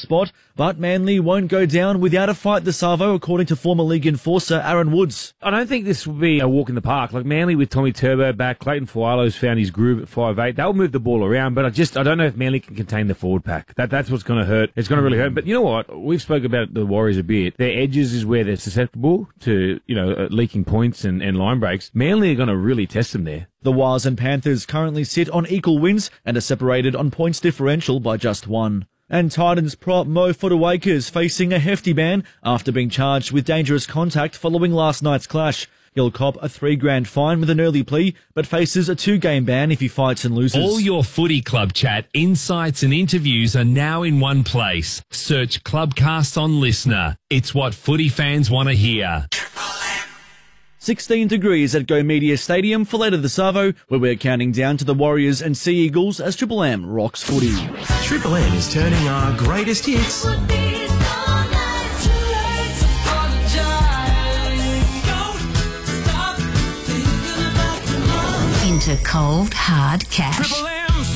spot, but Manly won't go down without a fight this Savo, according to former league enforcer Aaron Woods. I don't think this will be a walk in the park. Like Manly with Tommy Turbo back, Clayton Fualo's found his groove at 5'8". They'll move the ball around, but I don't know if Manly can contain the forward pack. That's what's going to hurt. It's going to really hurt. But you know what? We've spoken about the Warriors a bit. Their edges is where they're susceptible to, leaking points and line breaks. Manly are going to really test them there. The Wars and Panthers currently sit on equal wins and are separated on points differential by just one. And Titans prop Mo Fotuaika is facing a hefty ban after being charged with dangerous contact following last night's clash. He'll cop a $3,000 fine with an early plea, but faces a 2-game ban if he fights and loses. All your footy club chat, insights and interviews are now in one place. Search Clubcast on Listener. It's what footy fans want to hear. 16 degrees at Go Media Stadium for later this Savo, where we're counting down to the Warriors and Sea Eagles as Triple M rocks footy. Triple M is turning our greatest hits into cold, hard cash. Triple M's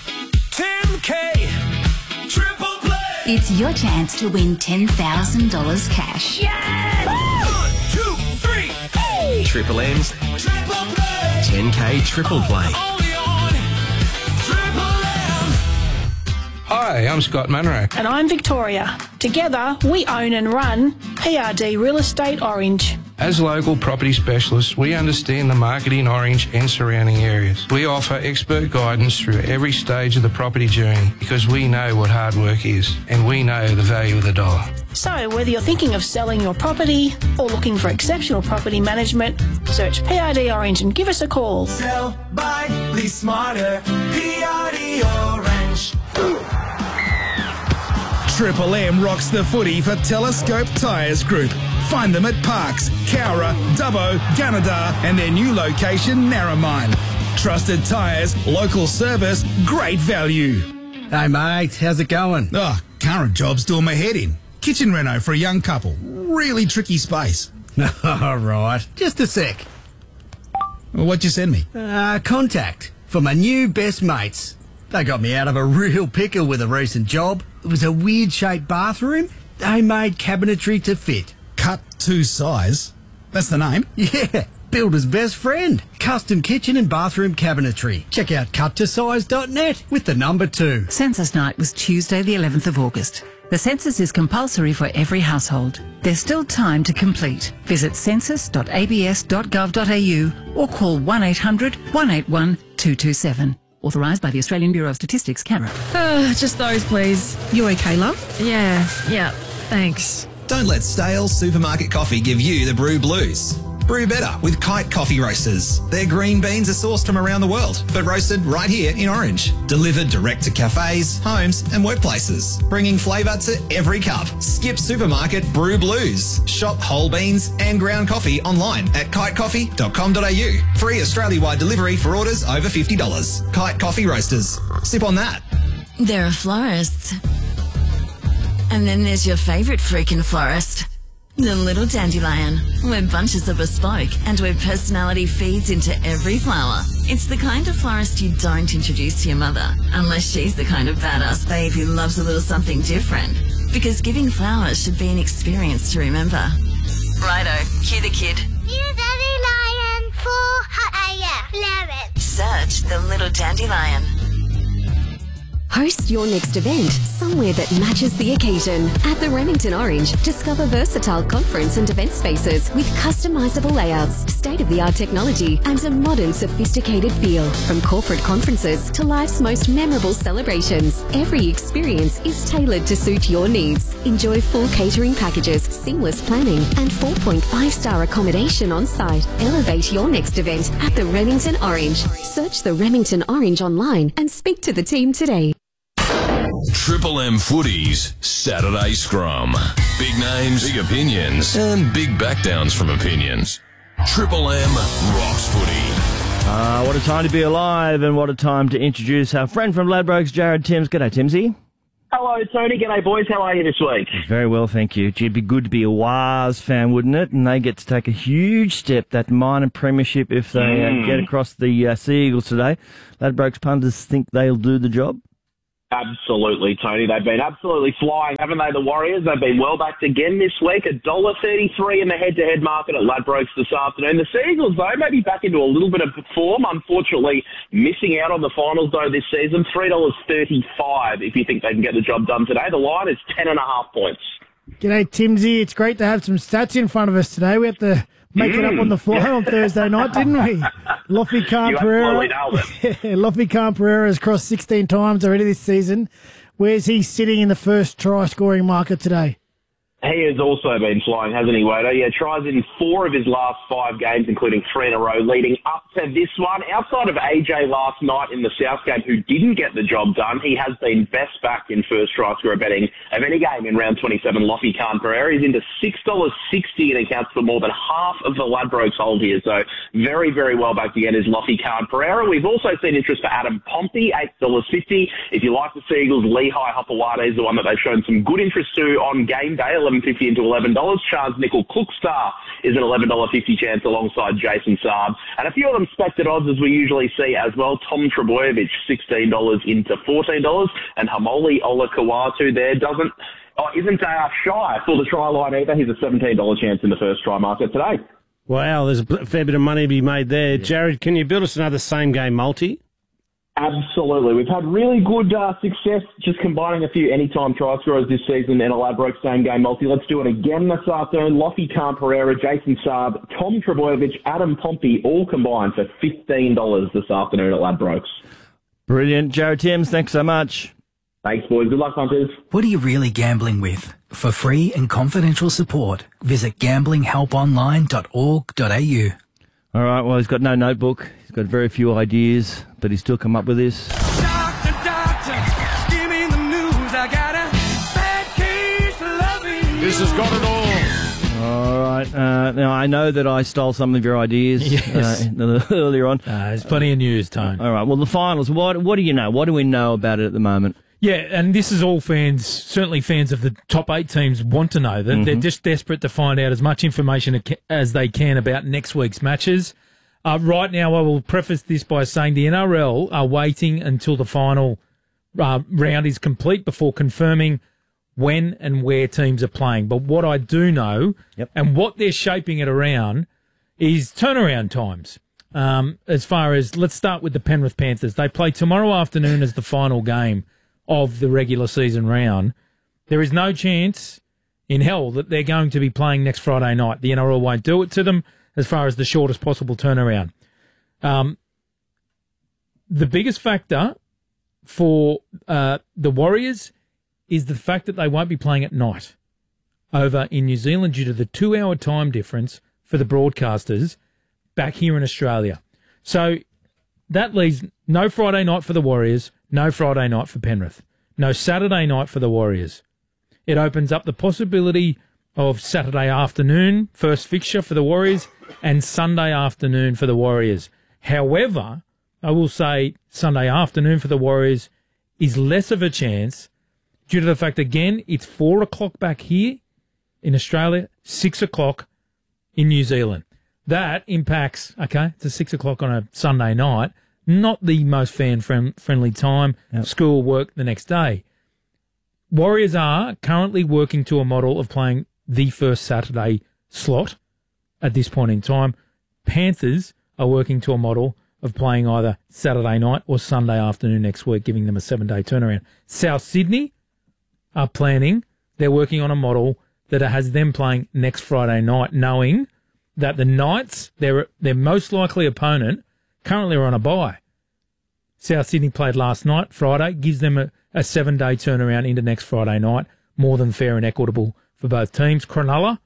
10K Triple Play. It's your chance to win $10,000 cash. Yes! 1, 2, 3. Hey! Triple M's Triple Play. 10K Triple Play. Only on Triple M. Hi, I'm Scott Munro. And I'm Victoria. Together, we own and run PRD Real Estate Orange. As local property specialists, we understand the market in Orange and surrounding areas. We offer expert guidance through every stage of the property journey because we know what hard work is and we know the value of the dollar. So whether you're thinking of selling your property or looking for exceptional property management, search PRD Orange and give us a call. Sell, buy, lease smarter. PRD Orange. Triple M rocks the footy for Telescope Tyres Group. Find them at Parks, Cowra, Dubbo, Gunnedah and their new location, Narromine. Trusted tyres, local service, great value. Hey mate, how's it going? Oh, current job's doing my head in. Kitchen reno for a young couple. Really tricky space. All right, just a sec. Well, what'd you send me? Contact for my new best mates. They got me out of a real pickle with a recent job. It was a weird-shaped bathroom. They made cabinetry to fit. Cut to size? That's the name? Yeah, builder's best friend. Custom kitchen and bathroom cabinetry. Check out cuttosize.net with the number 2. Census night was Tuesday the 11th of August. The census is compulsory for every household. There's still time to complete. Visit census.abs.gov.au or call 1800 181 227. Authorised by the Australian Bureau of Statistics, Canberra. Just those, please. You okay, love? Yeah, thanks. Don't let stale supermarket coffee give you the brew blues. Brew better with Kite Coffee Roasters. Their green beans are sourced from around the world, but roasted right here in Orange. Delivered direct to cafes, homes and workplaces. Bringing flavour to every cup. Skip supermarket brew blues. Shop whole beans and ground coffee online at kitecoffee.com.au. Free Australia-wide delivery for orders over $50. Kite Coffee Roasters. Sip on that. There are florists. And then there's your favourite freaking florist. The Little Dandelion, where bunches are bespoke and where personality feeds into every flower. It's the kind of florist you don't introduce to your mother, unless she's the kind of badass babe who loves a little something different. Because giving flowers should be an experience to remember. Righto, cue the kid. You Dandelion for AF11. Search The Little Dandelion. Host your next event somewhere that matches the occasion. At the Remington Orange, discover versatile conference and event spaces with customizable layouts, state-of-the-art technology, and a modern, sophisticated feel. From corporate conferences to life's most memorable celebrations, every experience is tailored to suit your needs. Enjoy full catering packages, seamless planning, and 4.5-star accommodation on site. Elevate your next event at the Remington Orange. Search the Remington Orange online and speak to the team today. Triple M Footy's Saturday Scrum. Big names, big opinions, and big backdowns from opinions. Triple M rocks footy. What a time to be alive, and what a time to introduce our friend from Ladbrokes, Jared Timms. G'day, Timsy. Hello, Tony. G'day, boys. How are you this week? Very well, thank you. It'd be good to be a Wars fan, wouldn't it? And they get to take a huge step, that minor premiership, if they get across the Sea Eagles today. Ladbrokes punters think they'll do the job? Absolutely, Tony. They've been absolutely flying, haven't they, the Warriors? They've been well backed again this week. $1.33 in the head-to-head market at Ladbrokes this afternoon. The Seagulls, though, may be back into a little bit of form. Unfortunately, missing out on the finals, though, this season. $3.35 if you think they can get the job done today. The line is 10.5 points. G'day, Timsy. It's great to have some stats in front of us today. We had to make it up on the fly on Thursday night, didn't we? Lofty Khan Pereira. Lofty Khan Pereira has crossed 16 times already this season. Where's he sitting in the first try scoring market today? He has also been flying, hasn't he, Wader? Yeah, tries in 4 of his last 5 games, including 3 in a row, leading up to this one. Outside of AJ last night in the South game, who didn't get the job done, he has been best back in first try scorer betting of any game in round 27. Lofty Khan Pereira is into $6.60 and accounts for more than half of the Ladbrokes hold here. So very, very well backed again is Lofty Khan Pereira. We've also seen interest for Adam Pompey, $8.50. If you like the Seagulls, Lehigh Hopewade is the one that they've shown some good interest to on game day. $11.50 into $11. Chance Nickel Cookstar is an $11.50 chance alongside Jason Saab. And a few of them expected odds as we usually see as well. Tom Trebojevic, $16 into $14. And Hamoli Olakawatu there isn't shy for the try line either. He's a $17 chance in the first try market today. Wow, there's a fair bit of money to be made there. Yeah. Jared, can you build us another same-game multi? Absolutely. We've had really good success just combining a few anytime try scorers this season in a Ladbrokes same-game multi. Let's do it again this afternoon. Lofty Khan Pereira, Jason Saab, Tom Trebojevic, Adam Pompey, all combined for $15 this afternoon at Ladbrokes. Brilliant. Jared Timms, thanks so much. Thanks, boys. Good luck, hunters. What are you really gambling with? For free and confidential support, visit gamblinghelponline.org.au. All right, well, he's got no notebook. He's got very few ideas, but he's still come up with this. Doctor, give me the news. I got a bad case of loving. This has got it all. All right. Now, I know that I stole some of your ideas earlier on. There's plenty of news, Tone. All right, well, the finals, what do you know? What do we know about it at the moment? Yeah, and this is all fans, certainly fans of the top 8 teams want to know. That They're just desperate to find out as much information as they can about next week's matches. Right now, I will preface this by saying the NRL are waiting until the final round is complete before confirming when and where teams are playing. But what I do know, and what they're shaping it around, is turnaround times. As far as, let's start with the Penrith Panthers. They play tomorrow afternoon as the final game of the regular season round. There is no chance in hell that they're going to be playing next Friday night. The NRL won't do it to them as far as the shortest possible turnaround. The biggest factor for the Warriors is the fact that they won't be playing at night over in New Zealand due to the 2-hour time difference for the broadcasters back here in Australia. So that leaves no Friday night for the Warriors, no Friday night for Penrith, no Saturday night for the Warriors. It opens up the possibility of Saturday afternoon, first fixture for the Warriors, and Sunday afternoon for the Warriors. However, I will say Sunday afternoon for the Warriors is less of a chance due to the fact, again, it's 4 o'clock back here in Australia, 6 o'clock in New Zealand. That impacts, it's a 6 o'clock on a Sunday night, not the most fan-friendly time, school, work the next day. Warriors are currently working to a model of playing the first Saturday slot at this point in time. Panthers are working to a model of playing either Saturday night or Sunday afternoon next week, giving them a 7-day turnaround. South Sydney are planning, they're working on a model that has them playing next Friday night, knowing that the Knights, their most likely opponent, currently are on a bye. South Sydney played last night, Friday, gives them a 7-day turnaround into next Friday night, more than fair and equitable for both teams. Cronulla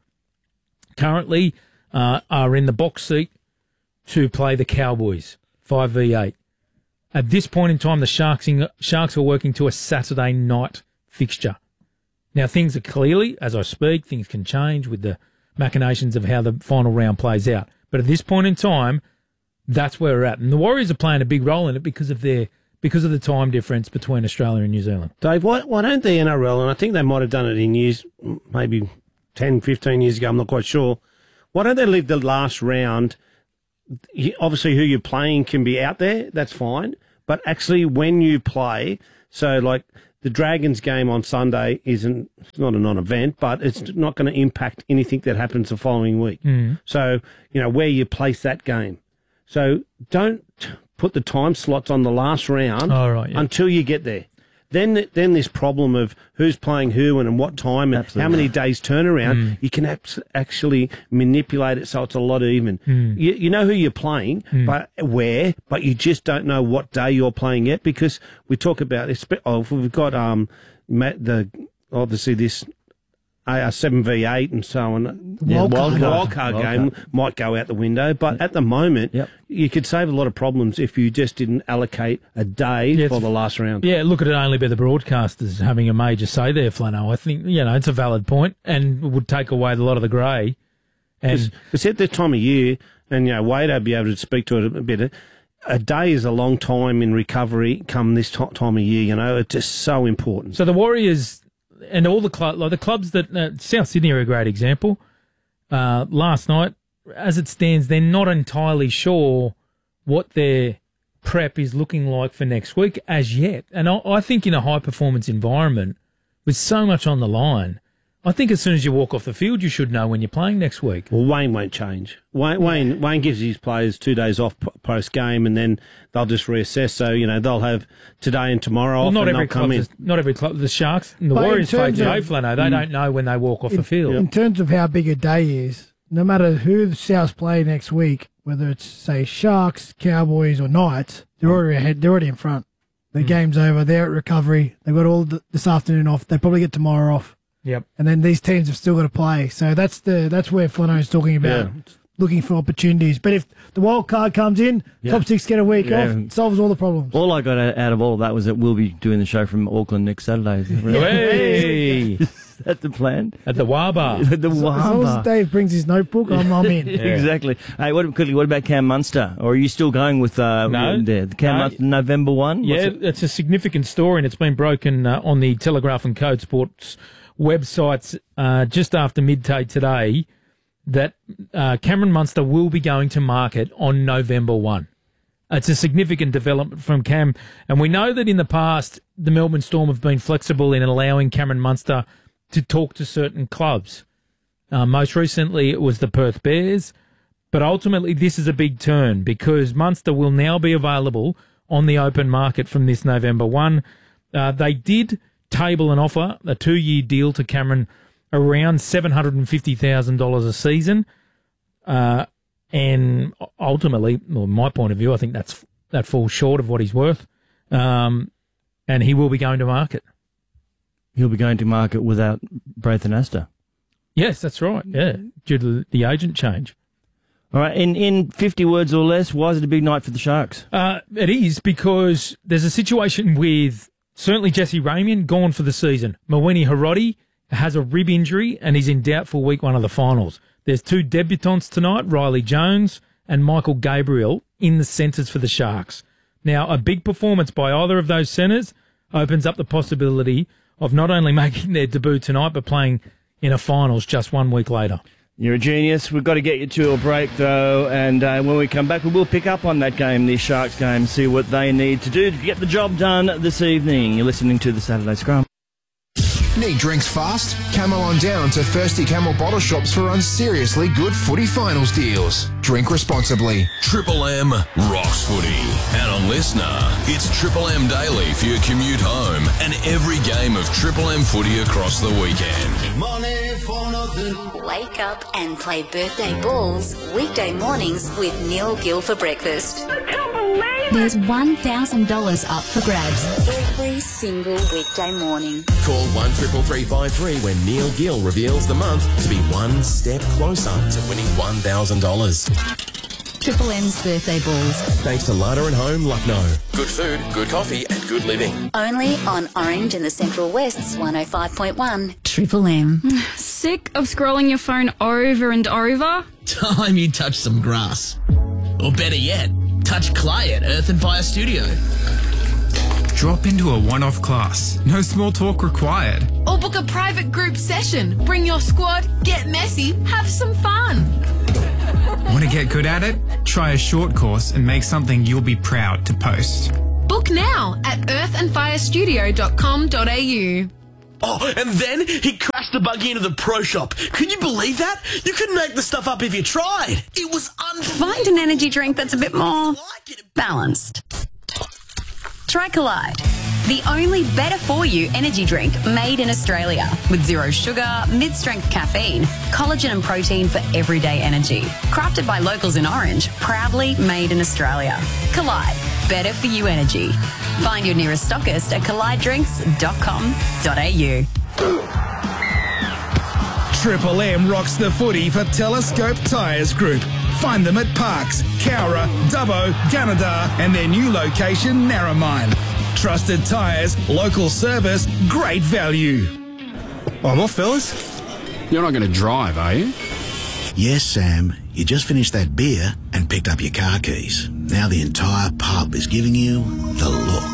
currently are in the box seat to play the Cowboys, 5v8. At this point in time, the Sharks are working to a Saturday night fixture. Now, things are clearly, as I speak, things can change with the machinations of how the final round plays out. But at this point in time, that's where we're at. And the Warriors are playing a big role in it because of the time difference between Australia and New Zealand. Dave, why don't the NRL, and I think they might have done it in years, maybe 10, 15 years ago, I'm not quite sure, why don't they leave the last round, obviously who you're playing can be out there, that's fine, but actually when you play, So, like, the Dragons game on Sunday it's not a non-event, but it's not going to impact anything that happens the following week. So, where you place that game. So don't put the time slots on the last round until you get there. Then this problem of who's playing who and what time and how many days turnaround, you can actually manipulate it so it's a lot even. You know who you're playing, but you just don't know what day you're playing yet, because we talk about we've got obviously this 7v8 and so on. Wildcard game might go out the window, but at the moment, you could save a lot of problems if you just didn't allocate a day for the last round. Yeah, look, it'd only be the broadcasters having a major say there, Flano. I think, it's a valid point and would take away a lot of the grey. And it's at this time of year, and, Wade will be able to speak to it a bit. A day is a long time in recovery come this time of year, it's just so important. So the Warriors and all the clubs that South Sydney are a great example. Last night, as it stands, they're not entirely sure what their prep is looking like for next week as yet. And I think in a high-performance environment with so much on the line, I think as soon as you walk off the field, you should know when you're playing next week. Well, Wayne won't change. Wayne gives his players 2 days off post-game, and then they'll just reassess. So, they'll have today and tomorrow off, and they'll come in. Not every club. The Sharks and the Warriors play today, Flano. They don't know when they walk off the field. In terms of how big a day is, no matter who the Souths play next week, whether it's, say, Sharks, Cowboys or Knights, they're already ahead. They're already in front. The game's over. They're at recovery. They've got all this afternoon off. They probably get tomorrow off. Yep. And then these teams have still got to play. So that's where Flano's talking about looking for opportunities. But if the wild card comes in, top six get a week off, it solves all the problems. All I got out of all of that was that we'll be doing the show from Auckland next Saturday. Hey! Is that the plan? At the Waba. As long as Dave brings his notebook, I'm in. Exactly. Hey, what about Cam Munster? Or are you still going with the Cam Munster November 1? It's a significant story, and it's been broken on the Telegraph and Code Sports websites just after midday today that Cameron Munster will be going to market on November 1. It's a significant development from Cam, and we know that in the past the Melbourne Storm have been flexible in allowing Cameron Munster to talk to certain clubs. Most recently it was the Perth Bears, but ultimately this is a big turn because Munster will now be available on the open market from this November 1. They did table an offer, a 2-year deal to Cameron, around $750,000 a season, and ultimately, well, my point of view, I think that falls short of what he's worth, and he will be going to market. He'll be going to market without Braithen Astor. Yes, that's right. Yeah, due to the agent change. All right, in 50 words or less, why is it a big night for the Sharks? It is because there's a situation with certainly Jesse Ramian gone for the season. Mawene Hiroti has a rib injury and is in doubt for week 1 of the finals. There's 2 debutants tonight, Riley Jones and Michael Gabriel, in the centres for the Sharks. Now, a big performance by either of those centres opens up the possibility of not only making their debut tonight, but playing in a finals just 1 week later. You're a genius. We've got to get you to a break, though, and when we come back, we will pick up on that game, the Sharks game, see what they need to do to get the job done this evening. You're listening to the Saturday Scrum. Need drinks fast? Come on down to Thirsty Camel Bottle Shops for seriously good footy finals deals. Drink responsibly. Triple M rocks footy. And on Listener, it's Triple M Daily for your commute home and every game of Triple M footy across the weekend. Money for nothing. Wake up and play birthday balls weekday mornings with Neil Gill for breakfast. I can't believe it. There's $1,000 up for grabs every single weekday morning. Call 133353 when Neil Gill reveals the month to be one step closer to winning $1,000. Triple M's birthday balls. Thanks to Lada and Home, Lucknow. Good food, good coffee and good living. Only on Orange and the Central West's 105.1 Triple M. Sick of scrolling your phone over and over? Time you touch some grass. Or better yet, touch clay at Earth and Fire Studio. Drop into a one-off class. No small talk required. Or book a private group session. Bring your squad, get messy, have some fun. Want to get good at it? Try a short course and make something you'll be proud to post. Book Book now at earthandfirestudio.com.au. Oh, and then he crashed the buggy into the pro shop. Can you believe that? You couldn't make the stuff up if you tried. It was Find an energy drink that's a bit more balanced. Try Collide, the only better-for-you energy drink made in Australia with zero sugar, mid-strength caffeine, collagen and protein for everyday energy. Crafted by locals in Orange, proudly made in Australia. Collide, better for you energy. Find your nearest stockist at collidedrinks.com.au. Triple M rocks the footy for Telescope Tyres Group. Find them at Parks, Cowra, Dubbo, Gunnedah and their new location, Narromine. Trusted tyres, local service, great value. Oh, what, fellas? You're not going to drive, are you? Yes, Sam. You just finished that beer and picked up your car keys. Now the entire pub is giving you the look.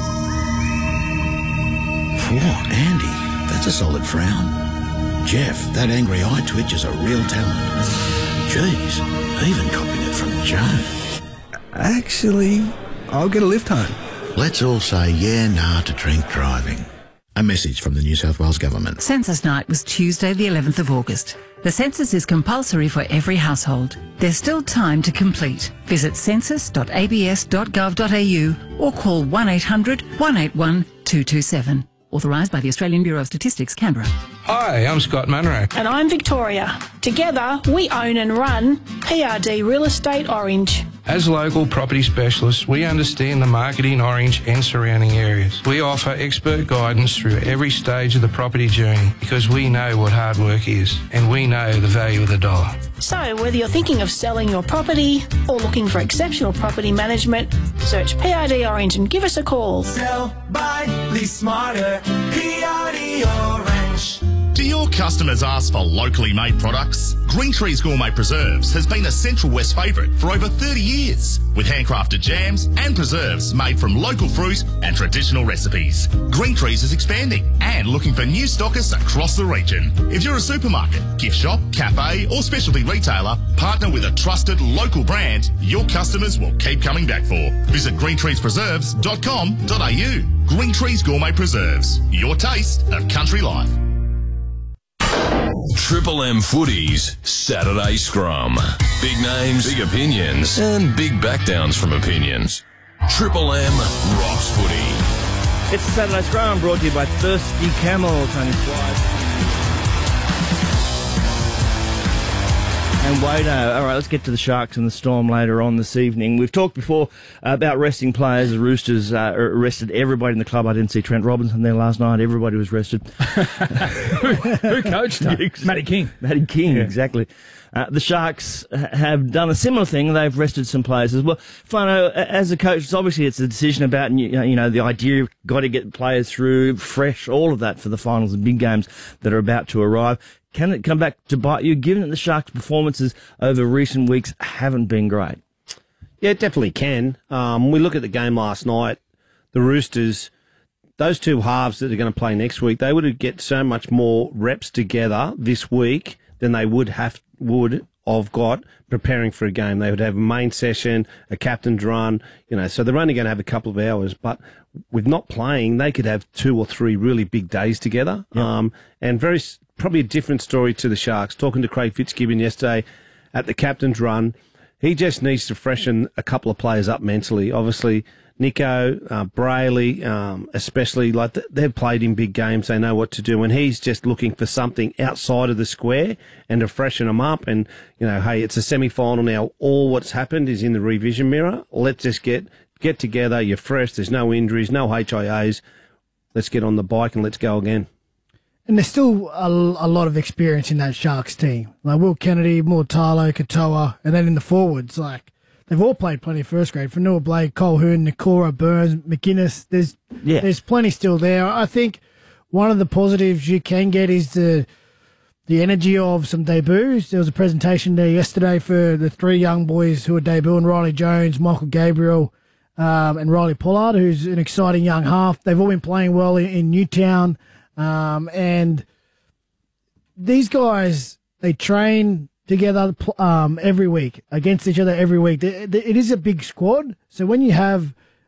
Whoa, Andy, that's a solid frown. Jeff, that angry eye twitch is a real talent. Jeez, even copying it from Joe. Actually, I'll get a lift home. Let's all say yeah, nah to drink driving. A message from the New South Wales Government. Census night was Tuesday the 11th of August. The census is compulsory for every household. There's still time to complete. Visit census.abs.gov.au or call 1800 181 227. Authorised by the Australian Bureau of Statistics, Canberra. Hi, I'm Scott Munro. And I'm Victoria. Together, we own and run PRD Real Estate Orange. As local property specialists, we understand the market in Orange and surrounding areas. We offer expert guidance through every stage of the property journey because we know what hard work is and we know the value of the dollar. So whether you're thinking of selling your property or looking for exceptional property management, search PRD Orange and give us a call. Sell, buy, lease smarter. PRD Orange. Do your customers ask for locally made products? Green Trees Gourmet Preserves has been a Central West favourite for over 30 years, with handcrafted jams and preserves made from local fruit and traditional recipes. Green Trees is expanding and looking for new stockists across the region. If you're a supermarket, gift shop, cafe or specialty retailer, partner with a trusted local brand your customers will keep coming back for. Visit greentreespreserves.com.au. Green Trees Gourmet Preserves, your taste of country life. Triple M Footies Saturday Scrum. Big names, big opinions, and big backdowns from opinions. Triple M rocks footy. It's Saturday Scrum brought to you by Thirsty Camel, Tony Squires. And Wado. All right, let's get to the Sharks and the Storm later on this evening. We've talked before about resting players. The Roosters arrested everybody in the club. I didn't see Trent Robinson there last night. Everybody was rested. Who coached him? Matty King. Matty King, yeah. Exactly. The Sharks have done a similar thing. They've rested some players as well. Flano, as a coach, obviously it's a decision about, the idea you've got to get players through fresh, all of that for the finals and big games that are about to arrive. Can it come back to bite you, given that the Sharks' performances over recent weeks haven't been great? Yeah, it definitely can. We look at the game last night, the Roosters, those two halves that are going to play next week, they would get so much more reps together this week than they would have got preparing for a game. They would have a main session, a captain's run, so they're only going to have a couple of hours. But with not playing, they could have 2 or 3 really big days together. Yep. And probably a different story to the Sharks. Talking to Craig Fitzgibbon yesterday at the captain's run, he just needs to freshen a couple of players up mentally. Obviously, Nico, Brayley, especially, they've played in big games. They know what to do. And he's just looking for something outside of the square and to freshen them up. And, hey, it's a semi-final now. All what's happened is in the revision mirror. Let's just get together. You're fresh. There's no injuries, no HIAs. Let's get on the bike and let's go again. And there's still a lot of experience in that Sharks team. Like Will Kennedy, Mortalo, Katoa, and then in the forwards, they've all played plenty of first grade. Fanua Blake, Colquhoun, Nikora, Burns, McInnes. There's plenty still there. I think one of the positives you can get is the energy of some debuts. There was a presentation there yesterday for the 3 young boys who are debuting, Riley Jones, Michael Gabriel, and Riley Pollard, who's an exciting young half. They've all been playing well in Newtown. And these guys, they train together every week, against each other every week. It is a big squad. So when you have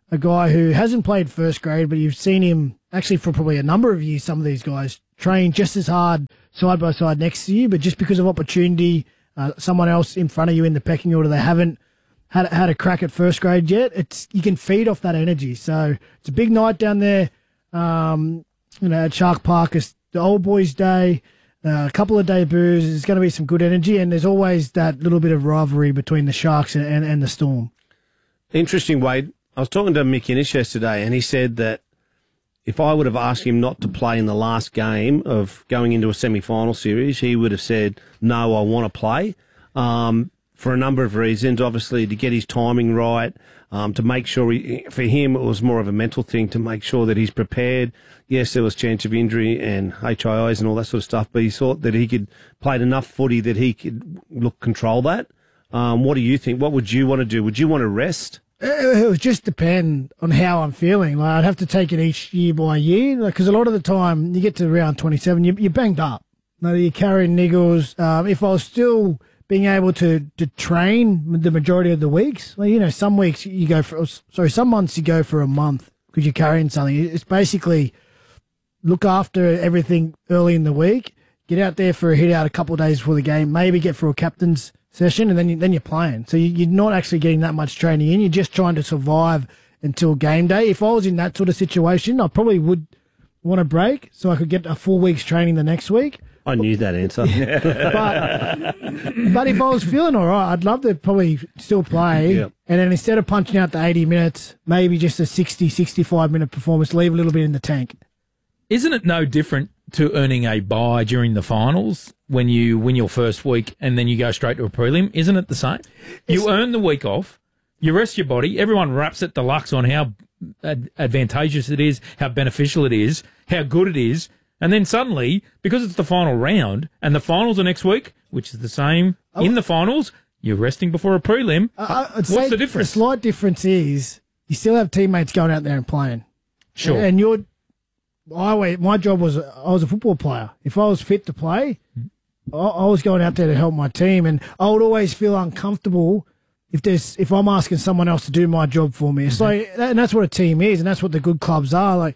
a guy who hasn't played first grade, but you've seen him actually for probably a number of years, some of these guys train just as hard side by side next to you, but just because of opportunity, someone else in front of you in the pecking order, they haven't had a crack at first grade yet. You can feed off that energy. So it's a big night down there, at Shark Park. It's the old boys' day, a couple of debuts. There's going to be some good energy, and there's always that little bit of rivalry between the Sharks and the Storm. Interesting, Wade. I was talking to Mick Innes yesterday, and he said that if I would have asked him not to play in the last game of going into a semi-final series, he would have said, no, I want to play, for a number of reasons. Obviously, to get his timing right, to make sure, for him, it was more of a mental thing to make sure that he's prepared. Yes, there was chance of injury and HIIs and all that sort of stuff, but he thought that he could play enough footy that he could control that. What do you think? What would you want to do? Would you want to rest? It would just depend on how I'm feeling. Like, I'd have to take it each year by year, because a lot of the time you get to round 27, you're banged up. You're carrying niggles. If I was still being able to train the majority of the weeks, some weeks you go for, some months you go for a month because you're carrying something. It's basically look after everything early in the week, get out there for a hit out a couple of days before the game, maybe get for a captain's session, and then you're playing. So you're not actually getting that much training in. You're just trying to survive until game day. If I was in that sort of situation, I probably would want a break so I could get a full week's training the next week. I knew that answer. But if I was feeling all right, I'd love to probably still play. Yep. And then instead of punching out the 80 minutes, maybe just a 60, 65-minute performance, leave a little bit in the tank. Isn't it no different to earning a bye during the finals when you win your first week and then you go straight to a prelim? Isn't it the same? You earn the week off, you rest your body, everyone raps it deluxe on how advantageous it is, how beneficial it is, how good it is, and then suddenly, because it's the final round and the finals are next week, which is the same in the finals, you're resting before a prelim. What's the difference? The slight difference is you still have teammates going out there and playing. Sure. And my job was, I was a football player. If I was fit to play, I was going out there to help my team, and I would always feel uncomfortable if I'm asking someone else to do my job for me. It's like, and that's what a team is, and that's what the good clubs are. Like,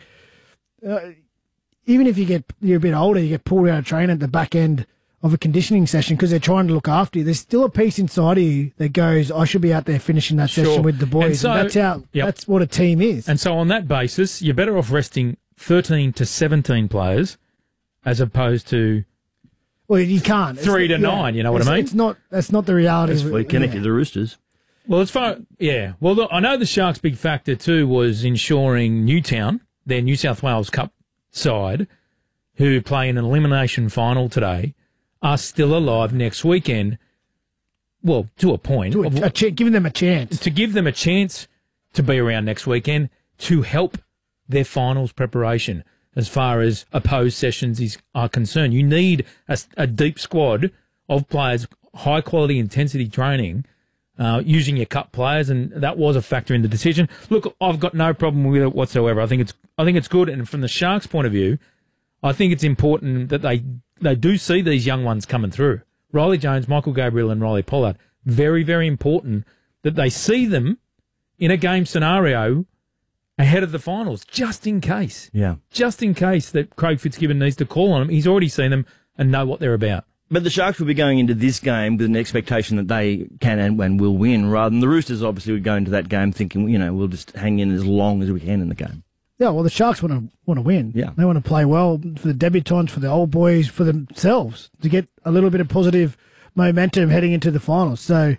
even if you're a bit older, you get pulled out of training at the back end of a conditioning session because they're trying to look after you. There's still a piece inside of you that goes, I should be out there finishing that session with the boys. And so, that's what a team is. And so on that basis, you're better off resting 13 to 17 players as opposed to you can't 3 to 9. You know what I mean? That's not the reality. That's for connected the Roosters. Well, Well, look, I know the Sharks' big factor too was ensuring Newtown, their New South Wales Cup side, who play in an elimination final today, are still alive next weekend. Well, to a point, giving them a chance to give them a chance to be around next weekend to help their finals preparation as far as opposed sessions are concerned. You need a deep squad of players, high quality intensity training, using your cup players, and that was a factor in the decision. Look, I've got no problem with it whatsoever. I think it's good, and from the Sharks' point of view, I think it's important that they do see these young ones coming through. Riley Jones, Michael Gabriel, and Riley Pollard. Very, very important that they see them in a game scenario ahead of the finals, just in case. Yeah. Just in case that Craig Fitzgibbon needs to call on them. He's already seen them and know what they're about. But the Sharks will be going into this game with an expectation that they can and will win, rather than the Roosters obviously would go into that game thinking, we'll just hang in as long as we can in the game. Yeah, well, the Sharks want to win. Yeah. They want to play well for the debutants, for the old boys, for themselves, to get a little bit of positive momentum heading into the finals. So,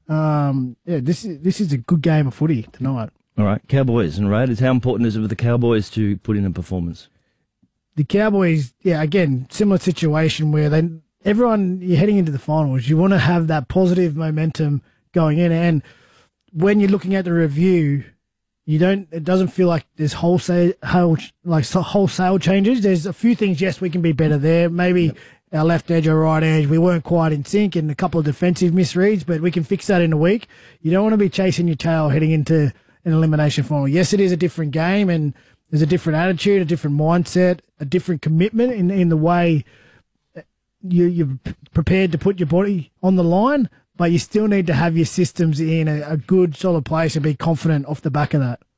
this is a good game of footy tonight. All right, Cowboys and Raiders. How important is it for the Cowboys to put in a performance? The Cowboys, again, similar situation where everyone, you're heading into the finals, you want to have that positive momentum going in. And when you're looking at the review, it doesn't feel like there's wholesale changes. There's a few things, yes, we can be better there. Maybe our left edge or right edge, we weren't quite in sync, and a couple of defensive misreads, but we can fix that in a week. You don't want to be chasing your tail heading into an elimination final. Yes, it is a different game, and there's a different attitude, a different mindset, a different commitment in the way you're prepared to put your body on the line, but you still need to have your systems in a good, solid place and be confident off the back of that.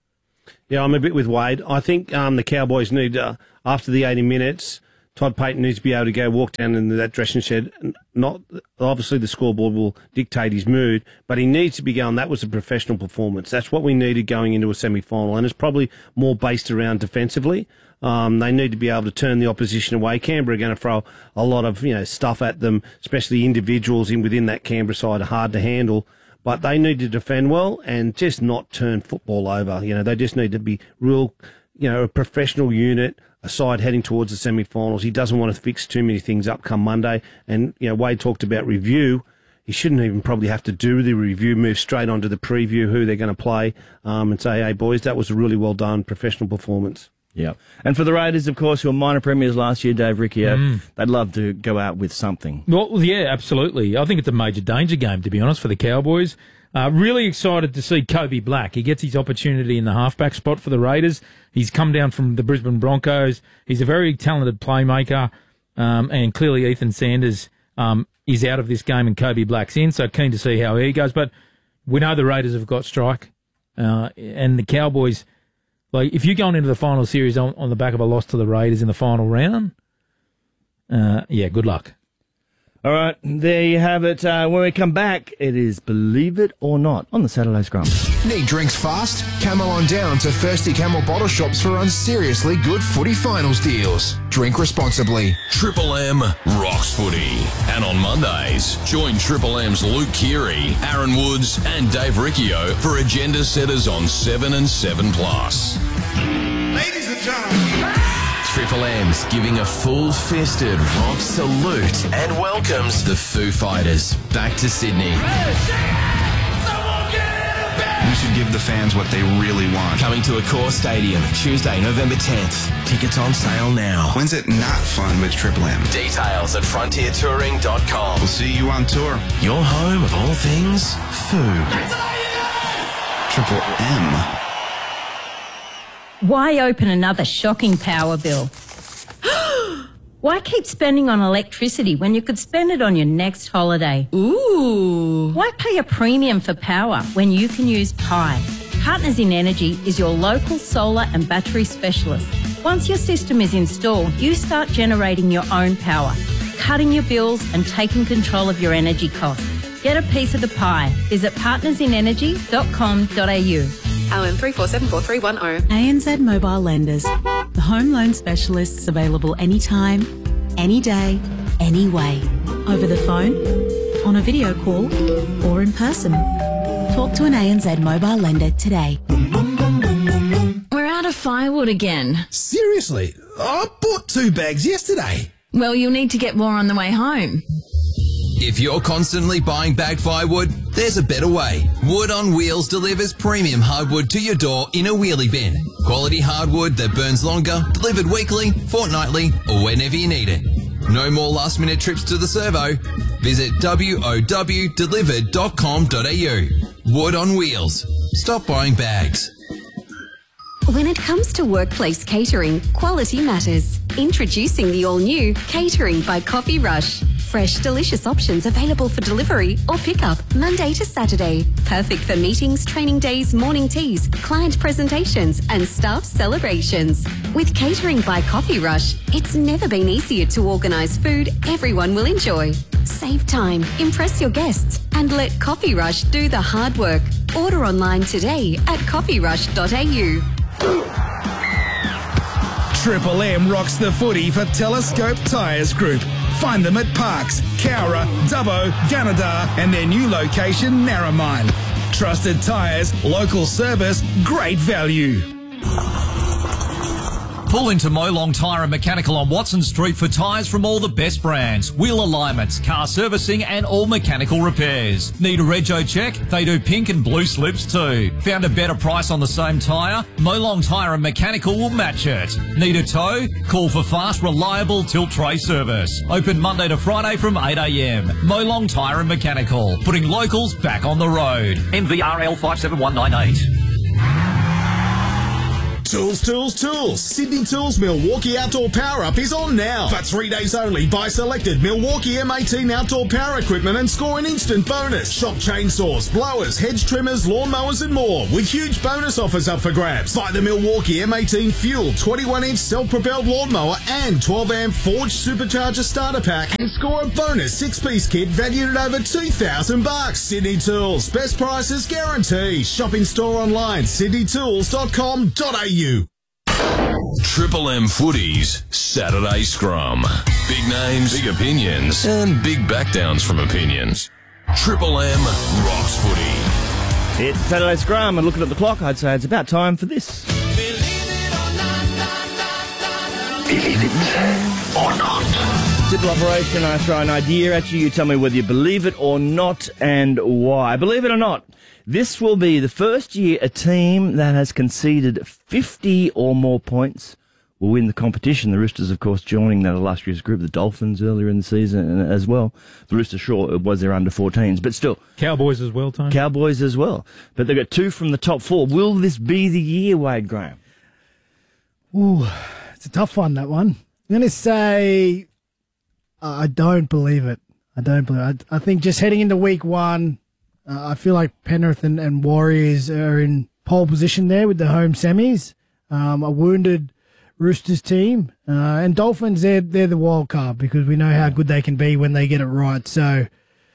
Yeah, I'm a bit with Wade. I think the Cowboys need, after the 80 minutes, Todd Payton needs to be able to go walk down into that dressing shed. Not obviously the scoreboard will dictate his mood, but he needs to be going, that was a professional performance. That's what we needed going into a semi-final, and it's probably more based around defensively. They need to be able to turn the opposition away. Canberra are going to throw a lot of stuff at them, especially individuals within that Canberra side are hard to handle. But they need to defend well and just not turn football over. They just need to be real, a professional unit, a side heading towards the semi-finals. He doesn't want to fix too many things up come Monday. And, Wade talked about review. He shouldn't even probably have to do the review, move straight onto the preview, who they're going to play, and say, hey, boys, that was a really well done professional performance. Yeah. And for the Raiders, of course, who were minor premiers last year, Dave Riccio, they'd love to go out with something. Well, yeah, absolutely. I think it's a major danger game, to be honest, for the Cowboys. Really excited to see Kobe Black. He gets his opportunity in the halfback spot for the Raiders. He's come down from the Brisbane Broncos. He's a very talented playmaker, and clearly Ethan Sanders is out of this game and Kobe Black's in, so keen to see how he goes. But we know the Raiders have got strike, and the Cowboys... Like, if you're going into the final series on the back of a loss to the Raiders in the final round, good luck. All right, there you have it. When we come back, it is Believe It or Not on the Saturday Scrum. Need drinks fast? Camel on down to Thirsty Camel bottle shops for unseriously good footy finals deals. Drink responsibly. Triple M rocks footy. And on Mondays, join Triple M's Luke Keary, Aaron Woods and Dave Riccio for agenda setters on 7 and 7+. Ladies and gentlemen, Triple M's giving a full-fisted rock salute and welcomes the Foo Fighters back to Sydney. We should give the fans what they really want. Coming to Accor Stadium Tuesday, November 10th. Tickets on sale now. When's it not fun with Triple M? Details at frontiertouring.com. We'll see you on tour. Your home of all things food. Triple M. Why open another shocking power bill? Why keep spending on electricity when you could spend it on your next holiday? Ooh. Why pay a premium for power when you can use Pi? Partners in Energy is your local solar and battery specialist. Once your system is installed, you start generating your own power, cutting your bills and taking control of your energy costs. Get a piece of the pie. Visit partnersinenergy.com.au. OM 34743110. ANZ Mobile Lenders. The home loan specialists available anytime, any day, any way. Over the phone, on a video call, or in person. Talk to an ANZ Mobile Lender today. We're out of firewood again. Seriously? I bought 2 bags yesterday. Well, you'll need to get more on the way home. If you're constantly buying bagged firewood, there's a better way. Wood on Wheels delivers premium hardwood to your door in a wheelie bin. Quality hardwood that burns longer, delivered weekly, fortnightly, or whenever you need it. No more last-minute trips to the servo. Visit wowdelivered.com.au. Wood on Wheels. Stop buying bags. When it comes to workplace catering, quality matters. Introducing the all-new Catering by Coffee Rush. Fresh, delicious options available for delivery or pickup Monday to Saturday. Perfect for meetings, training days, morning teas, client presentations and staff celebrations. With Catering by Coffee Rush, it's never been easier to organise food everyone will enjoy. Save time, impress your guests and let Coffee Rush do the hard work. Order online today at coffeerush.au. Triple M rocks the footy for Telescope Tyres Group. Find them at Parks, Cowra, Dubbo, Gunnedah and their new location, Narromine. Trusted tyres, local service, great value. Pull into Molong Tyre and Mechanical on Watson Street for tyres from all the best brands, wheel alignments, car servicing and all mechanical repairs. Need a rego check? They do pink and blue slips too. Found a better price on the same tyre? Molong Tyre and Mechanical will match it. Need a tow? Call for fast, reliable tilt tray service. Open Monday to Friday from 8 a.m. Molong Tyre and Mechanical, putting locals back on the road. NVRL 57198. Tools, tools, tools. Sydney Tools Milwaukee Outdoor Power Up is on now. For 3 days only, buy selected Milwaukee M18 outdoor power equipment and score an instant bonus. Shop chainsaws, blowers, hedge trimmers, lawnmowers and more with huge bonus offers up for grabs. Buy the Milwaukee M18 Fuel 21-inch self-propelled lawnmower and 12-amp forged supercharger starter pack and score a bonus 6-piece kit valued at over $2,000. Sydney Tools. Best prices guaranteed. Shop in store online, sydneytools.com.au. Triple M Footies Saturday Scrum. Big names, big opinions, and big backdowns from opinions. Triple M rocks footy. It's Saturday Scrum, and looking at the clock, I'd say it's about time for this. Believe it or not. Simple operation. I throw an idea at you. You tell me whether you believe it or not and why. Believe it or not, this will be the first year a team that has conceded 50 or more points will win the competition. The Roosters, of course, joining that illustrious group. The Dolphins earlier in the season as well. The Roosters, sure, it was their under-14s, but still. Cowboys as well, Tony. Cowboys as well. But they've got 2 from the top 4. Will this be the year, Wade Graham? Ooh, it's a tough one, that one. I'm going to say I don't believe it. I think just heading into week 1, I feel like Penrith and Warriors are in pole position there with the home semis. A wounded Roosters team. And Dolphins, they're the wild card because we know how good they can be when they get it right. So,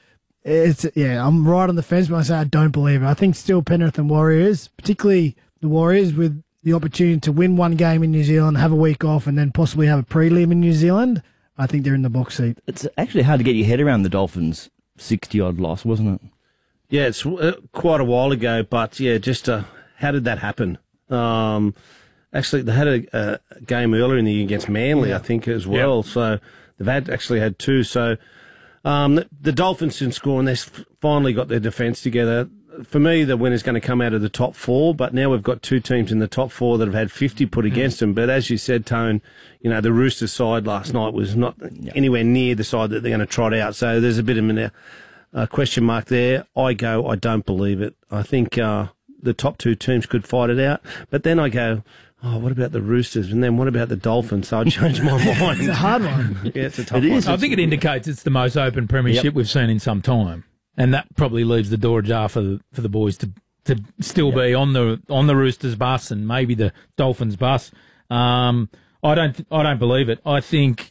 I'm right on the fence when I say I don't believe it. I think still Penrith and Warriors, particularly the Warriors with the opportunity to win one game in New Zealand, have a week off, and then possibly have a prelim in New Zealand. I think they're in the box seat. It's actually hard to get your head around the Dolphins' 60-odd loss, wasn't it? Yeah, it's quite a while ago, but just how did that happen? Actually, they had a game earlier in the year against Manly, I think, as well. Yep. So they've actually had 2. So the Dolphins didn't score, and they've finally got their defence together. For me, the winner's going to come out of the top 4, but now we've got 2 teams in the top 4 that have had 50 put against them. But as you said, Tone, the Roosters side last night was not anywhere near the side that they're going to trot out. So there's a bit of a question mark there. I don't believe it. I think the top 2 teams could fight it out. But then I go, what about the Roosters? And then what about the Dolphins? So I changed my mind. It's a hard one. Yeah, it's a tough one. I think it indicates it's the most open premiership we've seen in some time. And that probably leaves the door ajar for the boys to still be on the Roosters bus and maybe the Dolphins bus. I don't believe it. I think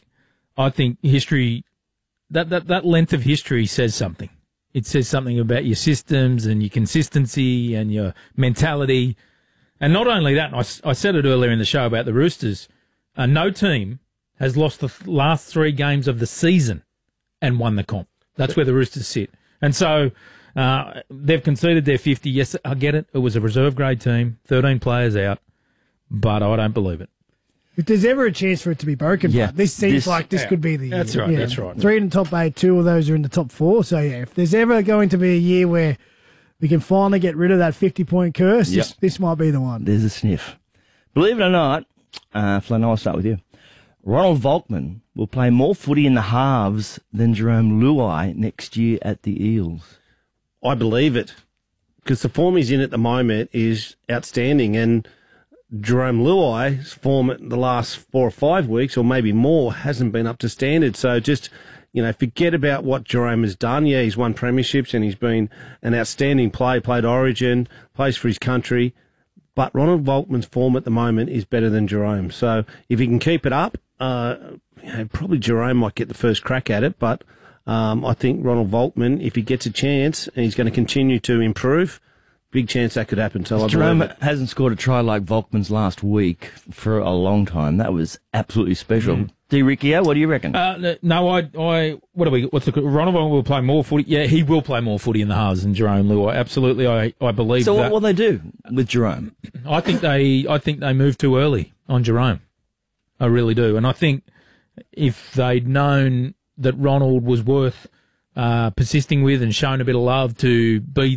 history, that length of history says something. It says something about your systems and your consistency and your mentality. And not only that, I said it earlier in the show about the Roosters, no team has lost the last 3 games of the season and won the comp. That's where the Roosters sit. And so they've conceded their 50. Yes, I get it. It was a reserve grade team, 13 players out, but I don't believe it. If there's ever a chance for it to be broken, this seems like this could be the year. That's right, that's right. 3 in the top 8, 2 of those are in the top 4. So, if there's ever going to be a year where we can finally get rid of that 50-point curse, this might be the one. There's a sniff. Believe it or not, Flann, I'll start with you. Ronald Volkman will play more footy in the halves than Jerome Luai next year at the Eels. I believe it, because the form he's in at the moment is outstanding, and Jerome Luai's form in the last 4 or 5 weeks, or maybe more, hasn't been up to standard. So just, forget about what Jerome has done. Yeah, he's won premierships and he's been an outstanding player, played Origin, plays for his country. But Ronald Volkman's form at the moment is better than Jerome. So if he can keep it up, probably Jerome might get the first crack at it. But I think Ronald Volkman, if he gets a chance and he's going to continue to improve, big chance that could happen. So Jerome hasn't scored a try like Volkman's last week for a long time. That was absolutely special. Riccio, what do you reckon? No, what's the Ronald Volkman will play more footy. Yeah, he will play more footy in the halves than Jerome Luai. Absolutely, I believe. So that. what will they do with Jerome? I think they move too early on Jerome. I really do, and I think if they'd known that Ronald was worth persisting with and shown a bit of love to be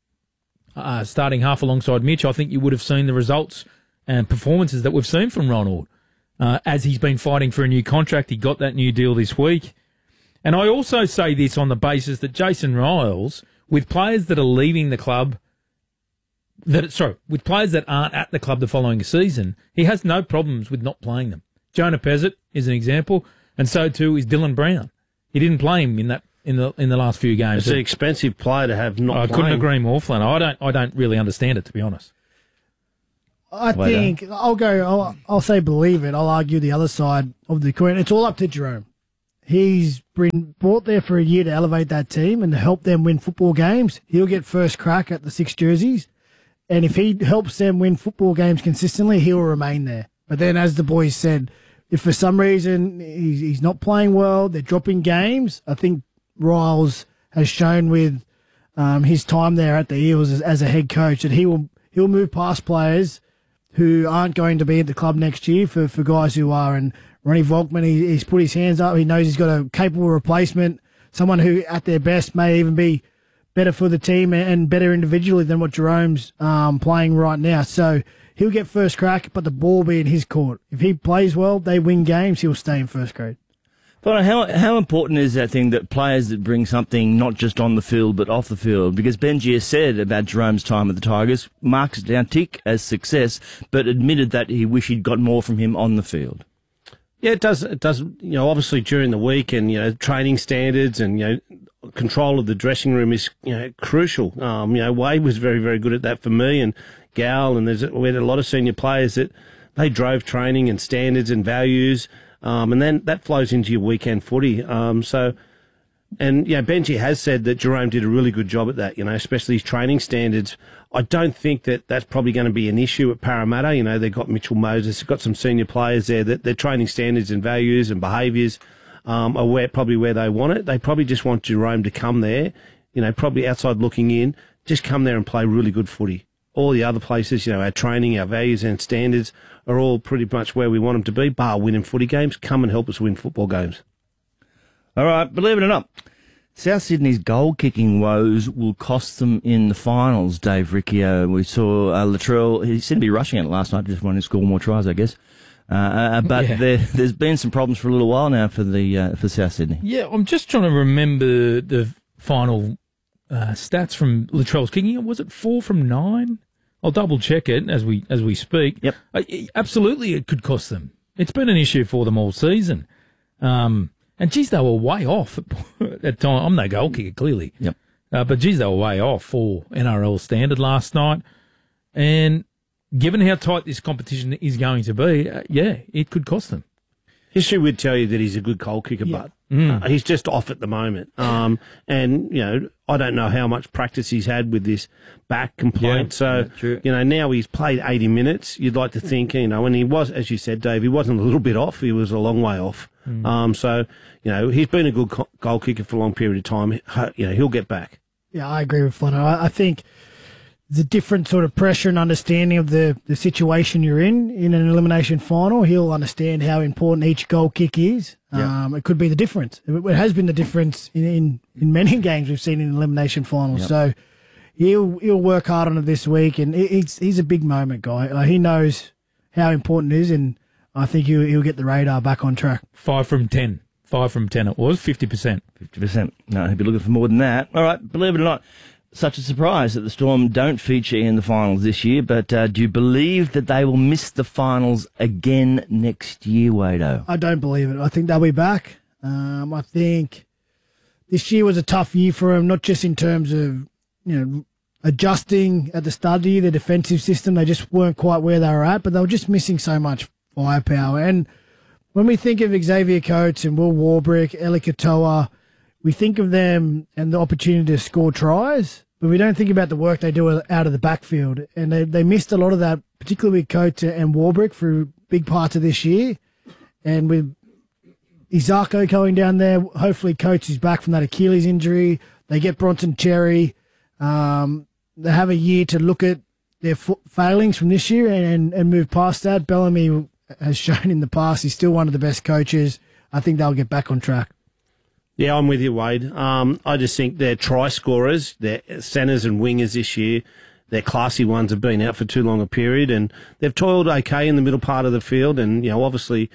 the starting half alongside Mitch, I think you would have seen the results and performances that we've seen from Ronald. As he's been fighting for a new contract, he got that new deal this week. And I also say this on the basis that Jason Riles, with players that are leaving the club with players that aren't at the club the following season, he has no problems with not playing them. Jonah Pezzett is an example, and so too is Dylan Brown. He didn't play him in the last few games. It's an expensive player to have not. I playing. couldn't agree more, Flan. I don't really understand it, to be honest. I think I'll say believe it. I'll argue the other side of the coin. It's all up to Jerome. He's been brought there for a year to elevate that team and to help them win football games. He'll get first crack at the 6 jerseys. And if he helps them win football games consistently, he'll remain there. But then, as the boys said, if for some reason he's not playing well, they're dropping games, I think Riles has shown with his time there at the Eels as a head coach that he'll move past players who aren't going to be at the club next year for guys who are. And Ronnie Volkman, he's put his hands up. He knows he's got a capable replacement, someone who at their best may even be better for the team and better individually than what Jerome's playing right now. So he'll get first crack, but the ball be in his court. If he plays well, they win games, he'll stay in first grade. But how important is that thing that players that bring something not just on the field but off the field? Because Benji has said about Jerome's time at the Tigers, marks it down tick as success, but admitted that he wished he'd got more from him on the field. Yeah, it does. It does. Obviously during the week and training standards and control of the dressing room is crucial. Wade was very, very good at that for me, and Gal, and we had a lot of senior players that they drove training and standards and values. And then that flows into your weekend footy. Benji has said that Jerome did a really good job at that, especially his training standards. I don't think that that's probably going to be an issue at Parramatta. They've got Mitchell Moses, they've got some senior players there that their training standards and values and behaviours are probably where they want it. They probably just want Jerome to come there, probably outside looking in, just come there and play really good footy. All the other places, our training, our values and standards are all pretty much where we want them to be, bar winning footy games. Come and help us win football games. All right, believe it or not, South Sydney's goal-kicking woes will cost them in the finals, Dave Riccio. We saw Latrell, he seemed to be rushing it last night, just wanting to score more tries, I guess. There's been some problems for a little while now for South Sydney. Yeah, I'm just trying to remember the final stats from Latrell's kicking. Was it 4 from 9? I'll double check it as we speak. Yep. Absolutely, it could cost them. It's been an issue for them all season. And geez, they were way off at time. I'm no goal kicker, clearly. Yep. But geez, they were way off for NRL standard last night. And given how tight this competition is going to be, it could cost them. History would tell you that he's a good goal kicker, but he's just off at the moment. And, I don't know how much practice he's had with this back complaint. Now he's played 80 minutes. You'd like to think, when he was, as you said, Dave, he wasn't a little bit off. He was a long way off. He's been a good goal kicker for a long period of time. He'll get back. Yeah, I agree with Flano. I think the different sort of pressure and understanding of the situation you're in an elimination final. He'll understand how important each goal kick is. It could be the difference. It has been the difference in many games we've seen in elimination finals. Yep. So he'll work hard on it this week, and he's a big moment guy. He knows how important it is, and I think he'll get the radar back on track. 5 from 10. 5 from 10 it was, 50%. 50%. No, he'll be looking for more than that. All right, believe it or not, such a surprise that the Storm don't feature in the finals this year, but do you believe that they will miss the finals again next year, Wado? I don't believe it. I think they'll be back. I think this year was a tough year for them, not just in terms of adjusting at the start of the year, the defensive system. They just weren't quite where they were at, but they were just missing so much firepower. And when we think of Xavier Coates and Will Warbrick, Eli Katoa, we think of them and the opportunity to score tries, but we don't think about the work they do out of the backfield. And they missed a lot of that, particularly with Coates and Warbrick for big parts of this year. And with Isako going down there, hopefully Coates is back from that Achilles injury. They get Bronson Cherry. They have a year to look at their failings from this year and move past that. Bellamy has shown in the past he's still one of the best coaches. I think they'll get back on track. Yeah, I'm with you, Wade. I just think their try scorers, their centres and wingers this year, their classy ones have been out for too long a period, and they've toiled okay in the middle part of the field. And obviously,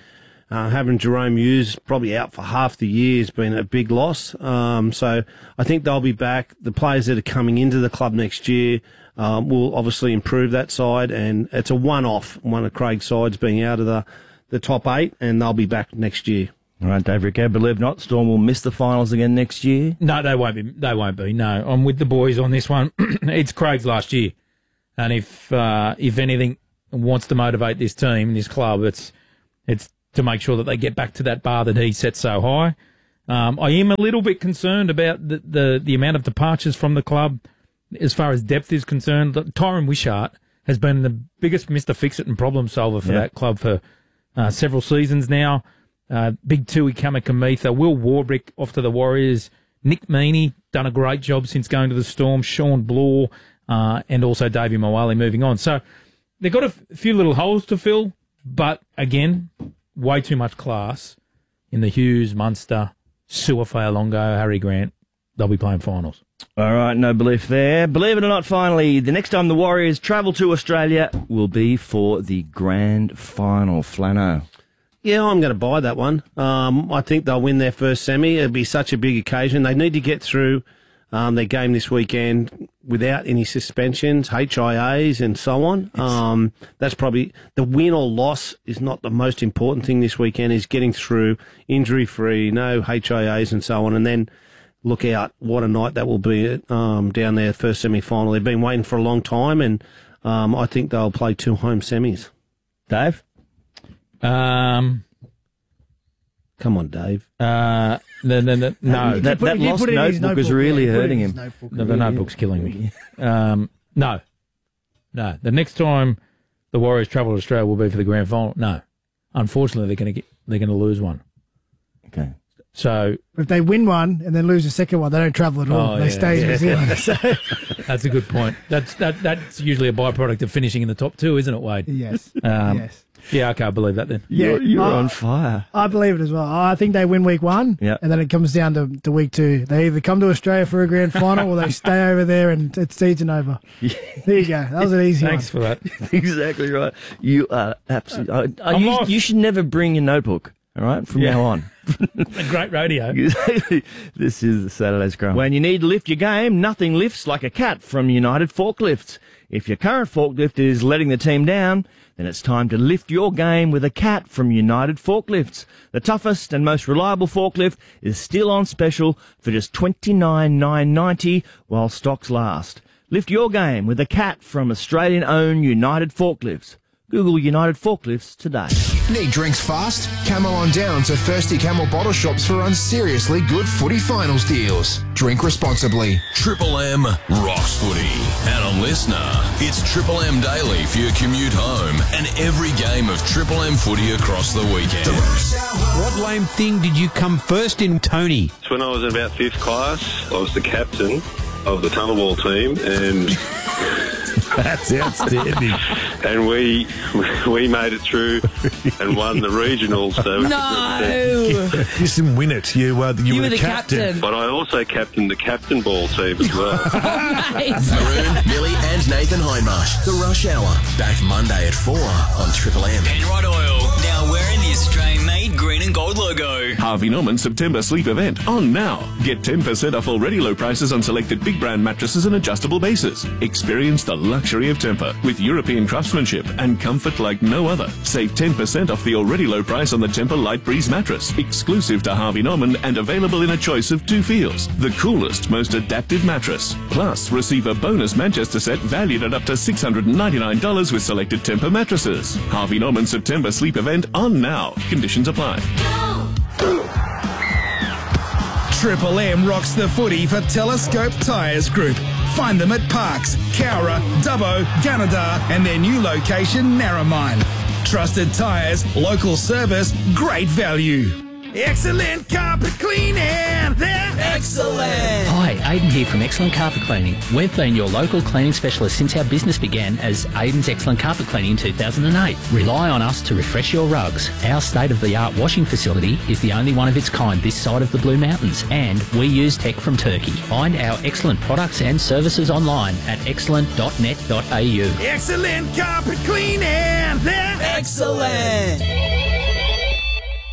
Having Jerome Hughes probably out for half the year has been a big loss. So I think they'll be back. The players that are coming into the club next year will obviously improve that side, and it's a one-off, one of Craig's sides being out of the top 8, and they'll be back next year. All right, Dave Rick, I believe not. Storm will miss the finals again next year. No, they won't be. They won't be. No, I'm with the boys on this one. It's Craig's last year, and if anything wants to motivate this team, this club, it's to make sure that they get back to that bar that he set so high. I am a little bit concerned about the amount of departures from the club as far as depth is concerned. Tyron Wishart has been the biggest Mr. Fix-It and problem solver for that club for several seasons now. Big Tui Kamikamitha, Will Warbrick off to the Warriors, Nick Meaney done a great job since going to the Storm, Sean Bloor, and also Davey Mawali moving on. So they've got a few little holes to fill, but again, way too much class in the Hughes, Munster, Suafea-Longo, Harry Grant. They'll be playing finals. All right, no belief there. Believe it or not, finally, the next time the Warriors travel to Australia will be for the grand final. Flano. Yeah, I'm going to buy that one. I think they'll win their first semi. It'll be such a big occasion. They need to get through their game this weekend without any suspensions, HIAs and so on. That's probably the win or loss is not the most important thing this weekend, is getting through injury-free, no HIAs and so on, and then look out what a night that will be down there, first semi-final. They've been waiting for a long time, and I think they'll play 2 home semis. Dave? Come on, Dave. No. That lost notebook is really hurting him. The notebook's killing me. No. The next time the Warriors travel to Australia will be for the grand final. No. Unfortunately, they're going to lose one. Okay. So if they win one and then lose the second one, they don't travel at all. They stay in New Zealand. So. That's a good point. That's usually a byproduct of finishing in the top 2, isn't it, Wade? Yes. Yes. Yeah, okay, I believe that then. You're on fire. I believe it as well. I think they win week 1, and then it comes down to week 2. They either come to Australia for a grand final or they stay over there and it's season over. There you go. That was an easy Thanks for that. Exactly right. You are absolutely... You should never bring your notebook, all right, from now on. A great radio. This is the Saturday Scrum. When you need to lift your game, nothing lifts like a cat from United Forklifts. If your current forklift is letting the team down, then it's time to lift your game with a cat from United Forklifts. The toughest and most reliable forklift is still on special for just $29,990 while stocks last. Lift your game with a cat from Australian-owned United Forklifts. Google United Forklifts today. Need drinks fast? Camel on down to Thirsty Camel bottle shops for seriously good footy finals deals. Drink responsibly. Triple M rocks footy. And on Listener, it's Triple M Daily for your commute home and every game of Triple M footy across the weekend. What lame thing did you come first in, Tony? When I was in about 5th class, I was the captain of the tunnelball team, and that's outstanding. And we made it through and won the regionals. So you didn't win it. You were the captain. But I also captained the captain ball team as well. Maroon, Millie and Nathan Hindmarsh. The Rush Hour. Back Monday at 4 on Triple M. Penrite Oil. Now wearing the Australian-made green and gold logo. Harvey Norman September sleep event on now. Get 10% off already low prices on selected big brand mattresses and adjustable bases. Experience the luxury of Tempur with European craftsmanship and comfort like no other. Save 10% off the already low price on the Tempur Light Breeze mattress, exclusive to Harvey Norman and available in a choice of 2 feels. The coolest, most adaptive mattress. Plus, receive a bonus Manchester set valued at up to $699 with selected Tempur mattresses. Harvey Norman September sleep event on now. Conditions apply. Triple M rocks the footy for Telescope Tyres Group. Find them at Parks, Cowra, Dubbo, Gunnedah and their new location, Narromine. Trusted tyres, local service, great value. Excellent carpet cleaning. They're excellent. Hi, Aidan here from Excellent Carpet Cleaning. We've been your local cleaning specialist since our business began as Aidan's Excellent Carpet Cleaning in 2008. Rely on us to refresh your rugs. Our state-of-the-art washing facility is the only one of its kind this side of the Blue Mountains, and we use tech from Turkey. Find our excellent products and services online at excellent.net.au. Excellent carpet cleaning. They're excellent.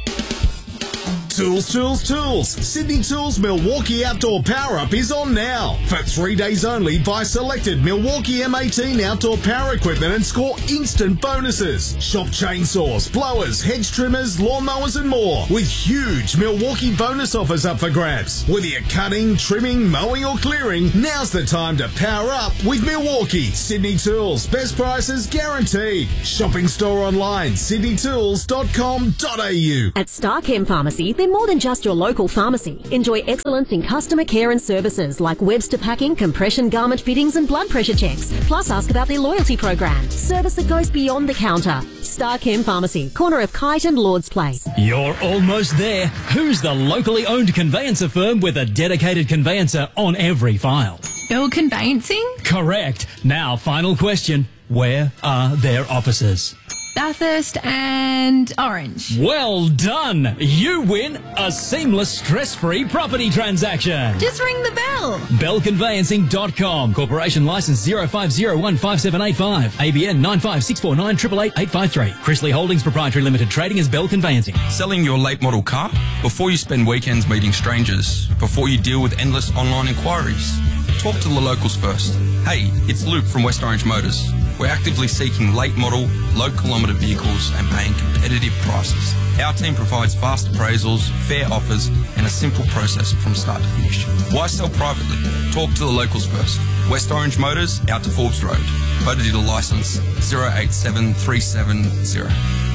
Tools. Sydney Tools Milwaukee Outdoor Power Up is on now. For 3 days only, buy selected Milwaukee M18 outdoor power equipment and score instant bonuses. Shop chainsaws, blowers, hedge trimmers, lawnmowers and more with huge Milwaukee bonus offers up for grabs. Whether you're cutting, trimming, mowing or clearing, now's the time to power up with Milwaukee. Sydney Tools. Best prices guaranteed. Shopping store online, sydneytools.com.au. At Starchem Pharmacy, they're more than just your local pharmacy. Enjoy excellence in customer care and services like Webster packing, compression garment fittings and blood pressure checks. Plus ask about their loyalty program. Service that goes beyond the counter. Starchem Pharmacy, corner of Kite and Lord's Place. You're almost there. Who's the locally owned conveyancer firm with a dedicated conveyancer on every file? Bill Conveyancing? Correct. Now, final question. Where are their offices? Bathurst and Orange. Well done! You win a seamless, stress-free property transaction. Just ring the bell. BellConveyancing.com. Corporation licence 05015785. ABN 9564988853. 853. Chrisley Holdings Proprietary Limited. Trading as Bell Conveyancing. Selling your late model car? Before you spend weekends meeting strangers. Before you deal with endless online inquiries. Talk to the locals first. Hey, it's Luke from West Orange Motors. We're actively seeking late model, low kilometre vehicles and paying competitive prices. Our team provides fast appraisals, fair offers and a simple process from start to finish. Why sell privately? Talk to the locals first. West Orange Motors, out to Forbes Road. Motor dealer licence 087370.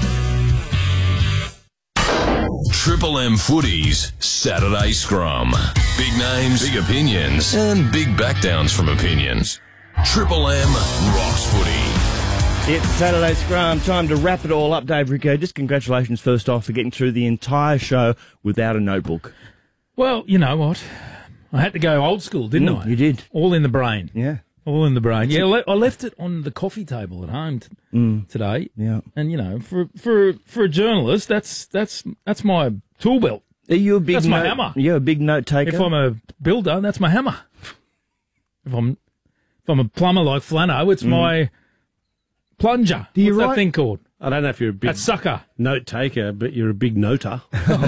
Triple M Footy's Saturday Scrum. Big names, big opinions, and big backdowns from opinions. Triple M rocks footy. It's Saturday Scrum. Time to wrap it all up, Dave Rico. Just congratulations first off for getting through the entire show without a notebook. Well, you know what? I had to go old school, didn't I? You did. All in the brain. Yeah. All in the brain. Yeah, I left it on the coffee table at home today. Yeah. And you know, for a journalist, that's my tool belt. Are you a big That's my hammer. You're a big note taker. If I'm a builder, that's my hammer. If I'm a plumber like Flano, it's my plunger. Do you What's that write- thing called? I don't know if you're a big That sucker. note taker, but you're a big noter.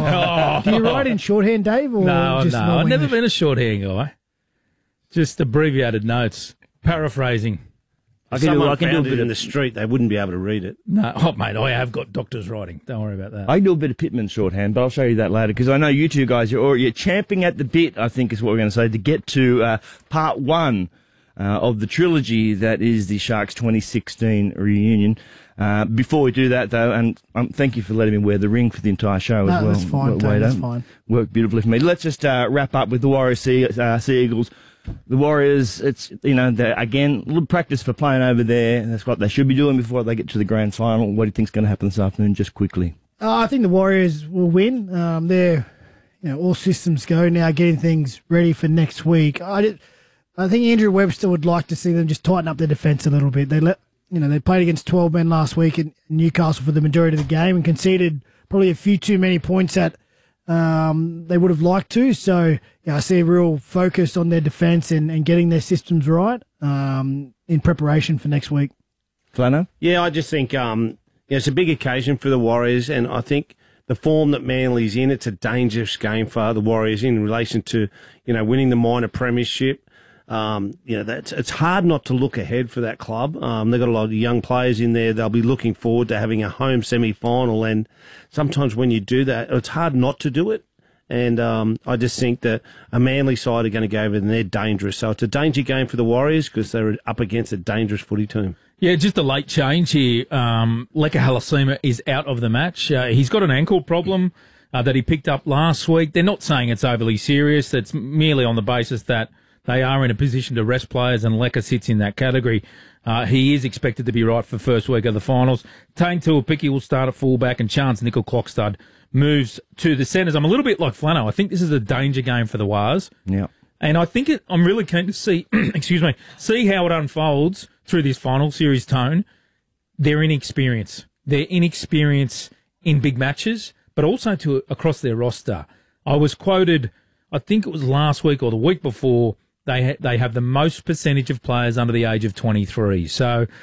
Do you write in shorthand, Dave, or No, just normal I've never English? been a shorthand guy. Just abbreviated notes, paraphrasing. If someone found it in the street, they wouldn't be able to read it. No, mate, I have got doctor's writing. Don't worry about that. I do a bit of Pittman shorthand, but I'll show you that later because I know you two guys, you're champing at the bit, I think is what we're going to say, to get to part one of the trilogy that is the Sharks 2016 reunion. Before we do that, though, and thank you for letting me wear the ring for the entire show as well. That's fine, Dave, that's fine. Worked beautifully for me. Let's just wrap up with the Warriors Sea Eagles. The Warriors, it's, again, a little practice for playing over there. That's what they should be doing before they get to the grand final. What do you think's going to happen this afternoon, just quickly? I think the Warriors will win. They're, all systems go now, getting things ready for next week. I think Andrew Webster would like to see them just tighten up their defence a little bit. They played against 12 men last week in Newcastle for the majority of the game and conceded probably a few too many points that they would have liked to. So I see a real focus on their defence and getting their systems right in preparation for next week. Flano? Yeah, I just think it's a big occasion for the Warriors, and I think the form that Manly's in, it's a dangerous game for the Warriors in relation to winning the minor premiership. It's hard not to look ahead for that club. They've got a lot of young players in there. They'll be looking forward to having a home semi-final, and sometimes when you do that, it's hard not to do it. And I just think that a Manly side are going to go over and they're dangerous. So it's a danger game for the Warriors because they're up against a dangerous footy team. Yeah, just a late change here. Leka Halasima is out of the match. He's got an ankle problem that he picked up last week. They're not saying it's overly serious. It's merely on the basis that they are in a position to rest players, and Leka sits in that category. He is expected to be right for first week of the finals. Tane Tuapiki will start at fullback, and Chance Nickel-Clockstad moves to the centres. I'm a little bit like Flano. I think this is a danger game for the Wars. Yeah. And I think I'm really keen to see, see how it unfolds through this final series, Tone. Their inexperience. Their inexperience in big matches, but also across their roster. I was quoted, I think it was last week or the week before, they have the most percentage of players under the age of 23. So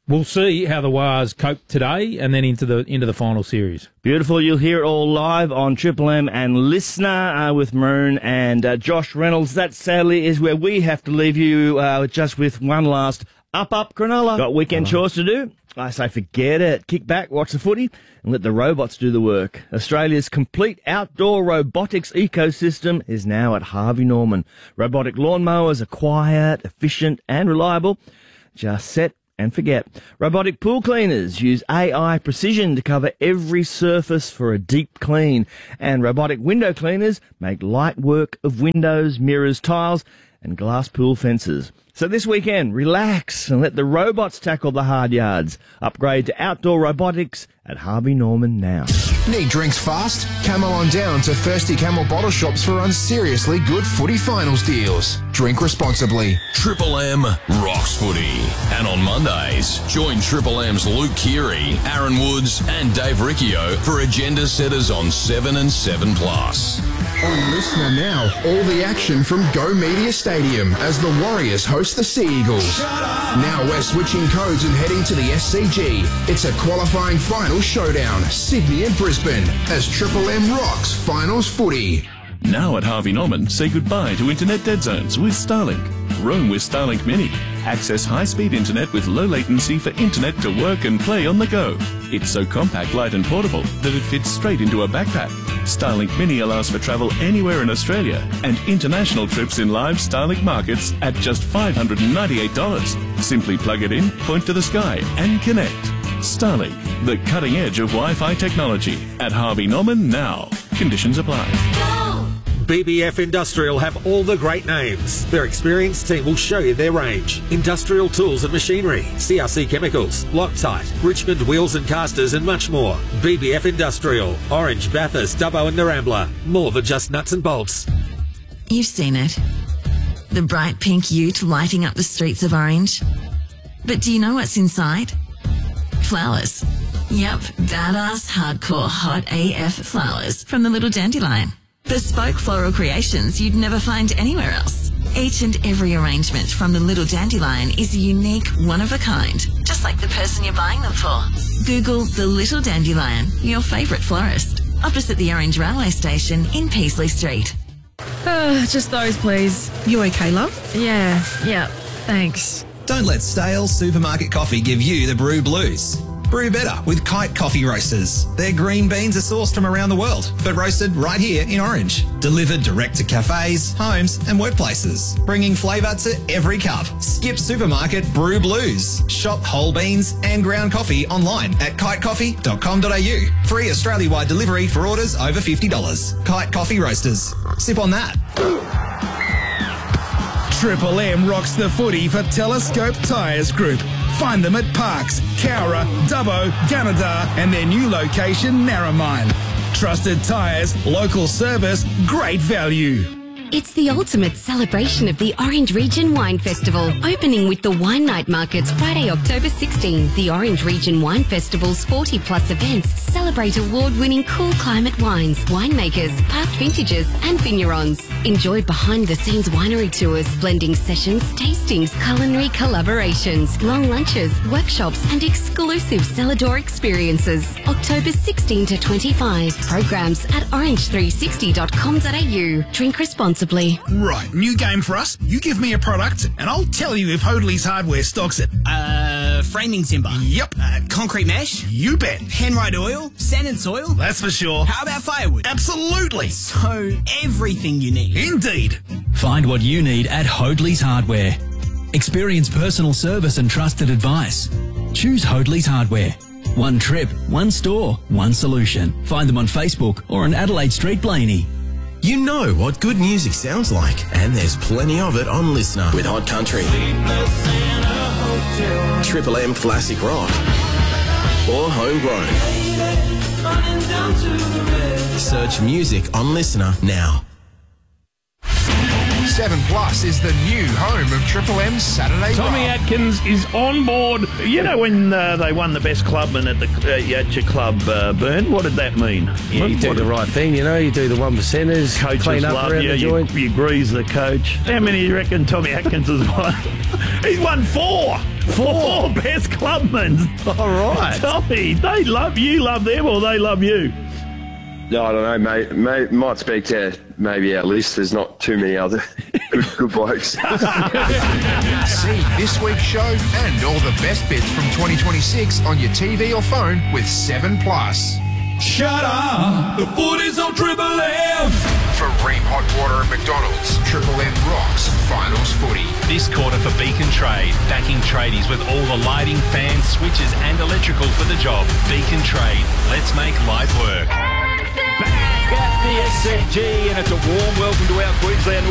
we'll see how the Wars cope today and then into the final series. Beautiful. You'll hear it all live on Triple M and Listener with Maroon and Josh Reynolds. That sadly is where we have to leave you just with one last up Cronulla. Got weekend chores to do? I say forget it. Kick back, watch the footy, and let the robots do the work. Australia's complete outdoor robotics ecosystem is now at Harvey Norman. Robotic lawnmowers are quiet, efficient, and reliable. Just set and forget. Robotic pool cleaners use AI precision to cover every surface for a deep clean. And robotic window cleaners make light work of windows, mirrors, tiles, and glass pool fences. So this weekend, relax and let the robots tackle the hard yards. Upgrade to outdoor robotics at Harvey Norman now. Need drinks fast? Come on down to Thirsty Camel Bottle Shops for seriously good footy finals deals. Drink responsibly. Triple M rocks footy. And on Mondays, join Triple M's Luke Keary, Aaron Woods and Dave Riccio for agenda setters on 7 and 7+. On Listener now, all the action from Go Media Stadium as the Warriors host the Sea Eagles. Now we're switching codes and heading to the SCG. It's a qualifying final showdown, Sydney and Brisbane, as Triple M rocks finals footy. Now at Harvey Norman, say goodbye to internet dead zones with Starlink. Roam with Starlink Mini. Access high-speed internet with low latency for internet to work and play on the go. It's so compact, light and portable that it fits straight into a backpack. Starlink Mini allows for travel anywhere in Australia and international trips in live Starlink markets at just $598. Simply plug it in, point to the sky and connect. Starlink, the cutting edge of Wi-Fi technology at Harvey Norman now. Conditions apply. BBF Industrial have all the great names. Their experienced team will show you their range. Industrial tools and machinery, CRC Chemicals, Loctite, Richmond Wheels and Casters and much more. BBF Industrial, Orange, Bathurst, Dubbo and Narambla. More than just nuts and bolts. You've seen it. The bright pink ute lighting up the streets of Orange. But do you know what's inside? Flowers. Yep, badass, hardcore, hot AF flowers from the Little Dandelion. Bespoke floral creations you'd never find anywhere else. Each and every arrangement from the Little Dandelion is unique, one-of-a-kind, just like the person you're buying them for. Google the Little Dandelion, your favourite florist, opposite the Orange Railway Station in Peasley Street. Just those, please. You okay, love? Yeah, thanks. Don't let stale supermarket coffee give you the brew blues. Brew better with Kite Coffee Roasters. Their green beans are sourced from around the world, but roasted right here in Orange. Delivered direct to cafes, homes and workplaces, bringing flavour to every cup. Skip supermarket brew blues. Shop whole beans and ground coffee online at kitecoffee.com.au. Free Australia-wide delivery for orders over $50. Kite Coffee Roasters. Sip on that. Triple M rocks the footy for Telescope Tyres Group. Find them at Parks, Cowra, Dubbo, Gunnedah and their new location, Narromine. Trusted tyres, local service, great value. It's the ultimate celebration of the Orange Region Wine Festival, opening with the Wine Night Markets Friday, October 16. The Orange Region Wine Festival's 40-plus events celebrate award-winning cool climate wines, winemakers, past vintages and vignerons. Enjoy behind-the-scenes winery tours, blending sessions, tastings, culinary collaborations, long lunches, workshops and exclusive cellar-door experiences. October 16 to 25. Programs at orange360.com.au. Drink responsibly. Right, new game for us. You give me a product and I'll tell you if Hoadley's Hardware stocks it. Framing timber. Yep. Concrete mesh. You bet. Henride oil. Sand and soil. That's for sure. How about firewood? Absolutely. So, everything you need. Indeed. Find what you need at Hoadley's Hardware. Experience personal service and trusted advice. Choose Hoadley's Hardware. One trip, one store, one solution. Find them on Facebook or on Adelaide Street, Blaney. You know what good music sounds like, and there's plenty of it on Listener with Hot Country, Triple M Classic Rock, or Homegrown. Search music on Listener now. 7 Plus is the new home of Triple M's Saturday Tommy Rock. Atkins is on board. You know when they won the best clubman at your club, Bern? What did that mean? Yeah, you do the right thing, you know. You do the 1%ers, Coaches clean up love around you. the joint. You grease the coach. How many do you reckon Tommy Atkins has won? He's won 4. 4 best clubmen. All right. Tommy, they love you, love them, or they love you? No, I don't know, mate. Might speak to maybe our list. There's not too many other good blokes. See this week's show and all the best bits from 2026 on your TV or phone with 7 Plus. Shut up! The footy's on Triple M! For Ream Hot Water at McDonald's, Triple M rocks finals footy. This quarter for Beacon Trade, backing tradies with all the lighting, fans, switches and electrical for the job. Beacon Trade, let's make light work. Back at the SCG, and it's a warm welcome to our Queensland